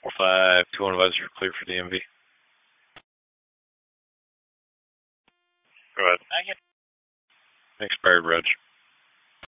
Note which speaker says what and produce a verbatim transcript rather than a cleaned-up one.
Speaker 1: four five two one advisor, clear for D M V. Go ahead.
Speaker 2: Thank you.
Speaker 1: Expired, Reg.